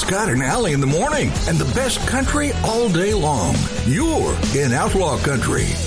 Scott and Allie in the morning, and the best country all day long. You're in Outlaw Country.